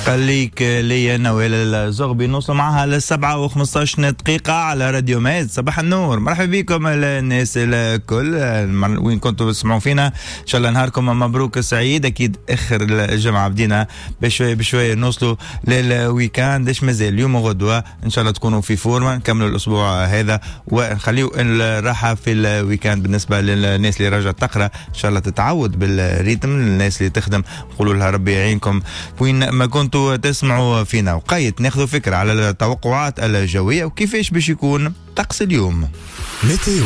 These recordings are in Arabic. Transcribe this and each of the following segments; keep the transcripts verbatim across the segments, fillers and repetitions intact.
خليك ليا نوال الزغبي نوصل معها للسبعة وخمسطاش دقيقة على راديو ميد. صباح النور، مرحبا بكم الناس الكل وين كنتوا تسمعوا فينا. ان شاء الله نهاركم مبروك سعيد. اكيد اخر الجمعة بدينا بشوية بشوية نوصلوا للويكاند. ايش مازال اليوم وغدوة ان شاء الله تكونوا في فورمة، نكملوا الاسبوع هذا ونخليوا الراحة في الويكاند. بالنسبة للناس اللي رجعت تقرا ان شاء الله تتعود بالريتم، الناس اللي تخدم نقولوا لها ربي يعينكم وين ما كنتوا تسمعوا فينا. وقيت ناخذوا فكرة على التوقعات الجوية وكيفاش باش يكون طقس اليوم. ميتيو.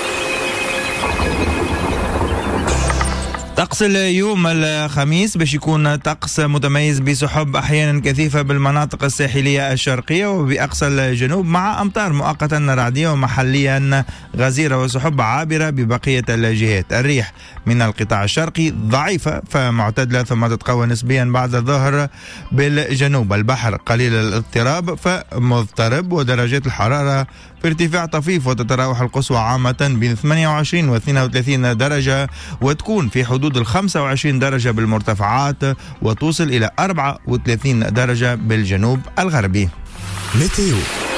طقس اليوم الخميس باش يكون طقس متميز بسحب احيانا كثيفه بالمناطق الساحليه الشرقيه وباقصى الجنوب، مع امطار مؤقتا رعديه ومحليا غزيره وسحب عابره ببقيه الجهات. الريح من القطاع الشرقي ضعيفه فمعتدله ثم تتقوى نسبيا بعد الظهر بالجنوب. البحر قليل الاضطراب فمضطرب، ودرجات الحراره في ارتفاع طفيف وتتراوح القصوى عامه بين ثمانية وعشرين و اثنين وثلاثين درجه، وتكون في حدود ال خمسة وعشرين درجة بالمرتفعات وتوصل إلى أربعة وثلاثين درجة بالجنوب الغربي. ميتيو.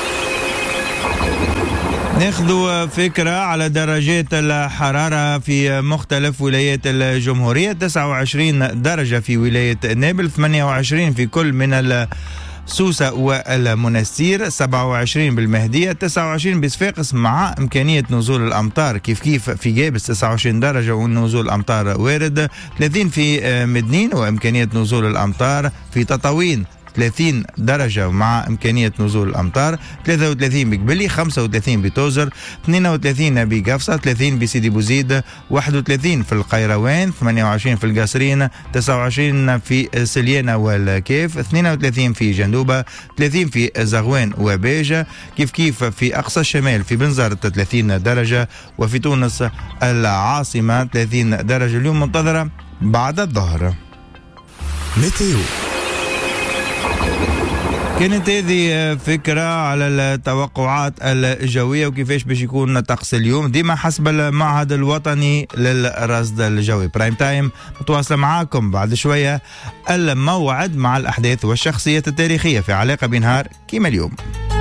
ناخذوا فكرة على درجات الحرارة في مختلف ولايات الجمهورية. تسعة وعشرين درجة في ولاية نابل، ثمانية وعشرين في كل من ال سوسة والمنستير، سبعة وعشرين بالمهدية، تسعة وعشرين بصفاقس مع إمكانية نزول الأمطار. كيف كيف في جابس تسعة وعشرين درجة ونزول الأمطار وارد، ثلاثين في مدنين وإمكانية نزول الأمطار. في تطاوين ثلاثين درجة مع إمكانية نزول الأمطار، ثلاثة وثلاثين بقبلي، خمسة وثلاثين بتوزر، اثنين وثلاثين بقفصة، ثلاثين بسيدي بوزيد، واحد وثلاثين في القيروان، ثمانية وعشرين في القصرين، تسعة وعشرين في سليانة والكيف، اثنين وثلاثين في جندوبة، ثلاثين في زغوان وبيجة. كيف كيف في أقصى الشمال في بنزرت ثلاثين درجة، وفي تونس العاصمة ثلاثين درجة اليوم منتظرة بعد الظهر. ميتيو. كانت هذه فكرة على التوقعات الجوية وكيفاش باش يكون طقس اليوم، ديما حسب المعهد الوطني للرصد الجوي. برايم تايم متواصلة معاكم بعد شوية الموعد مع الأحداث والشخصيات التاريخية في علاقة بنهار كيما اليوم.